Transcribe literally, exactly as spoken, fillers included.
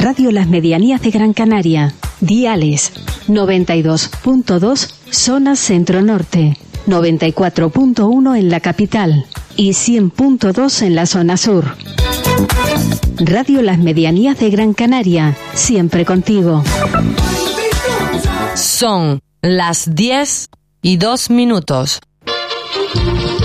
Radio Las Medianías de Gran Canaria. Diales noventa y dos punto dos zona centro-norte, noventa y cuatro punto uno en la capital y cien punto dos en la zona sur. Radio Las Medianías de Gran Canaria, siempre contigo. Son las diez y dos minutos.